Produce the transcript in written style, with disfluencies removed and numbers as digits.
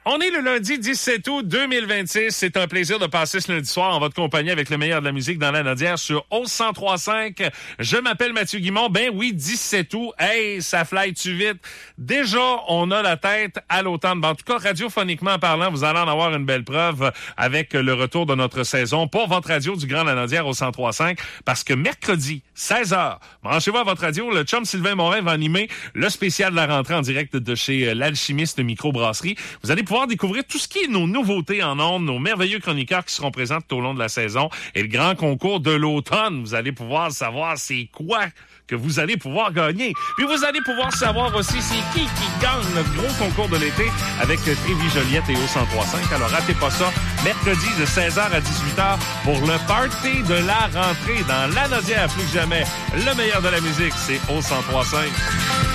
On est le lundi 17 août 2026. C'est un plaisir de passer ce lundi soir en votre compagnie avec le meilleur de la musique dans la Nodière sur 103.5. Je m'appelle Mathieu Guimond. Ben oui, 17 août. Hey, ça fly-tu vite? Déjà, on a la tête à l'automne. En tout cas, radiophoniquement parlant, vous allez en avoir une belle preuve avec le retour de notre saison pour votre radio du Grand Lanaudière au 103.5. Parce que mercredi, 16h, branchez-vous à votre radio. Le chum Sylvain Morin va animer le spécial de la rentrée en direct de chez l'Alchimiste Microbrasserie. Vous allez pouvoir découvrir tout ce qui est nos nouveautés en ondes, nos merveilleux chroniqueurs qui seront présents tout au long de la saison et le grand concours de l'automne. Vous allez pouvoir savoir c'est quoi que vous allez pouvoir gagner. Puis vous allez pouvoir savoir aussi c'est qui gagne notre gros concours de l'été avec Trévi Joliette et au 103.5. Alors ratez pas ça, mercredi de 16h à 18h pour le party de la rentrée dans la Nodière. Plus que jamais, le meilleur de la musique, c'est au 103.5.